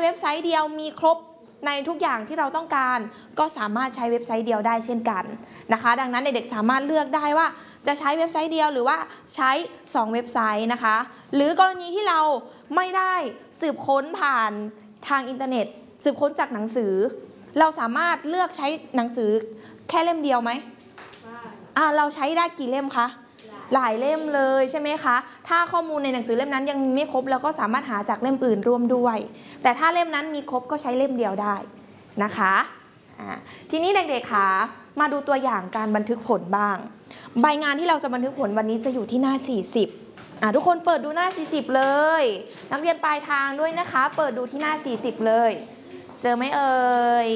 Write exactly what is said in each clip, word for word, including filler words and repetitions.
เว็บไซต์เดียวมีครบในทุกอย่างที่เราต้องการก็สามารถใช้เว็บไซต์เดียวได้เช่นกันนะคะดังนั้นเด็กๆสามารถเลือกได้ว่าจะใช้เว็บไซต์เดียวหรือว่าใช้สองเว็บไซต์นะคะหรือกรณีที่เราไม่ได้สืบค้นผ่านทางอินเทอร์เน็ตสืบค้นจากหนังสือเราสามารถเลือกใช้หนังสือแค่เล่มเดียวไหมอ่าเราใช้ได้กี่เล่มคะหลายเล่มเลยใช่ไหมคะถ้าข้อมูลในหนังสือเล่มนั้นยังไม่ครบเราก็สามารถหาจากเล่มอื่นร่วมด้วยแต่ถ้าเล่มนั้นมีครบก็ใช้เล่มเดียวได้นะคะอ่าทีนี้เด็กๆค่ะมาดูตัวอย่างการบันทึกผลบ้างใบงานที่เราจะบันทึกผลวันนี้จะอยู่ที่หน้าสี่สิบอ่าทุกคนเปิดดูหน้าสี่สิบเลยนักเรียนปลายทางด้วยนะคะเปิดดูที่หน้าสี่สิบเลยเจอไหมเอ่ย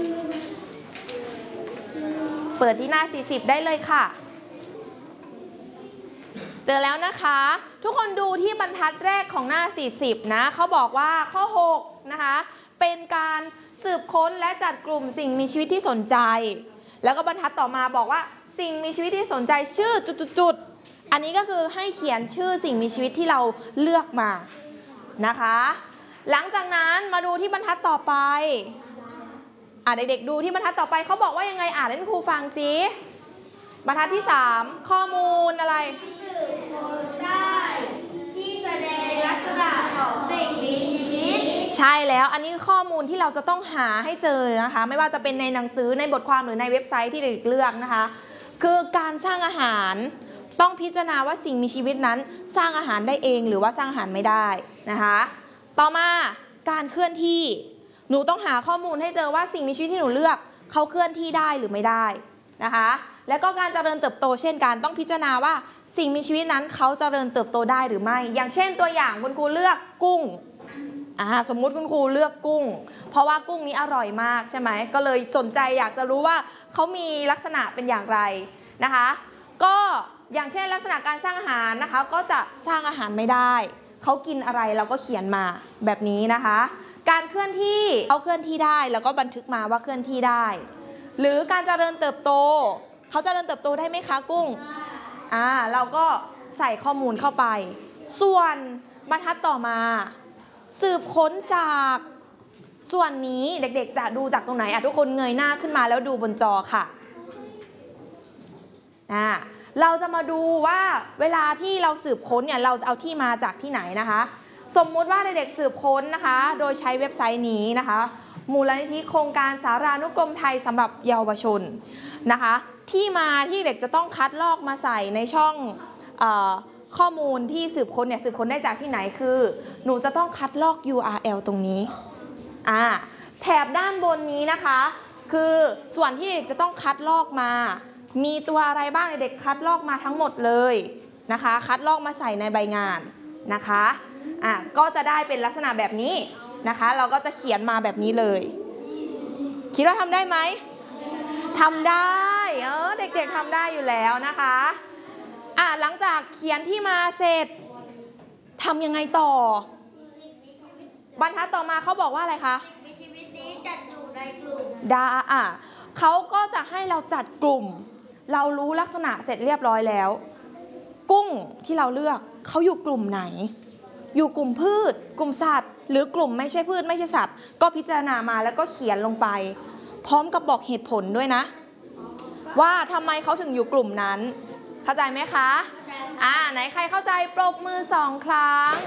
เปิดที่หน้าสี่สิบได้เลยค่ะเจอแล้วนะคะทุกคนดูที่บรรทัดแรกของหน้าสี่สิบนะเขาบอกว่าข้อหกนะคะเป็นการสืบค้นและจัดกลุ่มสิ่งมีชีวิตที่สนใจแล้วก็บรรทัดต่อมาบอกว่าสิ่งมีชีวิตที่สนใจชื่อจุดๆอันนี้ก็คือให้เขียนชื่อสิ่งมีชีวิตที่เราเลือกมานะคะหลังจากนั้นมาดูที่บรรทัดต่อไปอ่ะเด็กๆดูที่บรรทัดต่อไปเขาบอกว่ายังไงอ่านให้ครูฟังสิบรรทัดที่สามข้อมูลอะไรได้ที่แสดงลักษณะของสิ่งมีชีวิตใช่แล้วอันนี้ข้อมูลที่เราจะต้องหาให้เจอนะคะไม่ว่าจะเป็นในหนังสือในบทความหรือในเว็บไซต์ที่เด็กเลือกนะคะคือการสร้างอาหารต้องพิจารณาว่าสิ่งมีชีวิตนั้นสร้างอาหารได้เองหรือว่าสร้างอาหารไม่ได้นะคะต่อมาการเคลื่อนที่หนูต้องหาข้อมูลให้เจอว่าสิ่งมีชีวิตที่หนูเลือกเขาเคลื่อนที่ได้หรือไม่ได้นะคะแล้วก็การเจริญเติบโตเช่นกันต้องพิจารณาว่าสิ่งมีชีวิตนั้นเขาเจริญเติบโตได้หรือไม่อย่างเช่นตัวอย่างคุณครูเลือกกุ้งอ่าสมมุติคุณครูเลือกกุ้งเพราะว่ากุ้งนี้อร่อยมากใช่ไหมก็เลยสนใจอยากจะรู้ว่าเขามีลักษณะเป็นอย่างไรนะคะก็อย่างเช่นลักษณะการสร้างอาหารนะคะก็จะสร้างอาหารไม่ได้เขากินอะไรเราก็เขียนมาแบบนี้นะคะการเคลื่อนที่เขาเคลื่อนที่ได้แล้วก็บันทึกมาว่าเคลื่อนที่ได้หรือการเจริญเติบโตเขาเจริญเติบโตได้ไหมคะกุ้งอ่าเราก็ใส่ข้อมูลเข้าไปส่วนบรรทัดต่อมาสืบค้นจากส่วนนี้เด็กๆจะดูจากตรงไหนอ่ะทุกคนเงยหน้าขึ้นมาแล้วดูบนจอค่ะอ่าเราจะมาดูว่าเวลาที่เราสืบค้นเนี่ยเราจะเอาที่มาจากที่ไหนนะคะสมมุติว่าเด็กๆสืบค้นนะคะโดยใช้เว็บไซต์นี้นะคะมูลนิธิโครงการสารานุกรมไทยสำหรับเยาวชนนะคะที่มาที่เด็กจะต้องคัดลอกมาใส่ในช่องเอ่อข้อมูลที่สืบค้นเนี่ยสืบค้นได้จากที่ไหนคือหนูจะต้องคัดลอก ยู อาร์ แอล ตรงนี้อ่าแถบด้านบนนี้นะคะคือส่วนที่เด็กจะต้องคัดลอกมามีตัวอะไรบ้างเด็กคัดลอกมาทั้งหมดเลยนะคะคัดลอกมาใส่ในใบงานนะคะอ่ะก็จะได้เป็นลักษณะแบบนี้นะคะเราก็จะเขียนมาแบบนี้เลยคิดว่าทำได้ไหมทำได้เออเด็กๆทำได้อยู่แล้วนะคะอ่ะหลังจากเขียนที่มาเสร็จทำยังไงต่อบรรทัดต่อมาเขาบอกว่าอะไรคะมีชีวิตนี้จัดอยู่ในกลุ่มดาอ่ะเขาก็จะให้เราจัดกลุ่มเรารู้ลักษณะเสร็จเรียบร้อยแล้วกุ้งที่เราเลือกเขาอยู่กลุ่มไหนอยู่กลุ่มพืชกลุ่มสัตว์หรือกลุ่มไม่ใช่พืชไม่ใช่สัตว์ก็พิจารณามาแล้วก็เขียนลงไปพร้อมกับบอกเหตุผลด้วยนะว่าทำไมเขาถึงอยู่กลุ่มนั้นเข้าใจไหมคะอ่าไหนใครเข้าใจปรบมือสองครั้ง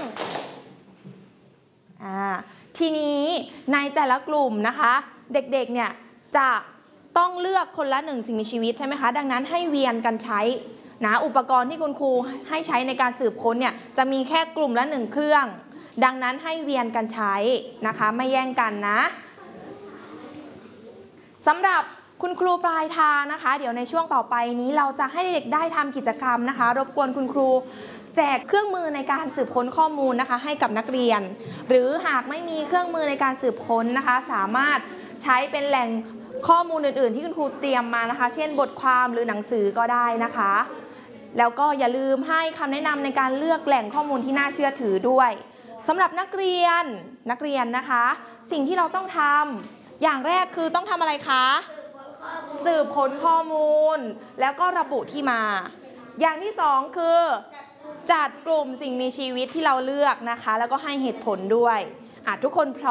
อ่าทีนี้ในแต่ละกลุ่มนะคะเด็กๆเนี่ยจะต้องเลือกคนละหนึ่งสิ่งมีชีวิตใช่ไหมคะดังนั้นให้เวียนกันใช้นะอุปกรณ์ที่คุณครูให้ใช้ในการสืบค้นเนี่ยจะมีแค่กลุ่มละหนึ่งเครื่องดังนั้นให้เวียนกันใช้นะคะไม่แย่งกันนะสำหรับคุณครูปลายทางนะคะเดี๋ยวในช่วงต่อไปนี้เราจะให้เด็กได้ทำกิจกรรมนะคะรบกวนคุณครูแจกเครื่องมือในการสืบค้นข้อมูลนะคะให้กับนักเรียนหรือหากไม่มีเครื่องมือในการสืบค้นนะคะสามารถใช้เป็นแหล่งข้อมูลอื่นๆที่คุณครูเตรียมมานะคะเช่นบทความหรือหนังสือก็ได้นะคะแล้วก็อย่าลืมให้คำแนะนำในการเลือกแหล่งข้อมูลที่น่าเชื่อถือด้วยสำหรับนักเรียนนักเรียนนะคะสิ่งที่เราต้องทำอย่างแรกคือต้องทำอะไรคะสืบค้นข้อมูลแล้วก็ระบุที่มาอย่างที่สองคือจัดกลุ่มสิ่งมีชีวิตที่เราเลือกนะคะแล้วก็ให้เหตุผลด้วยอ่ะทุกคนพร้อม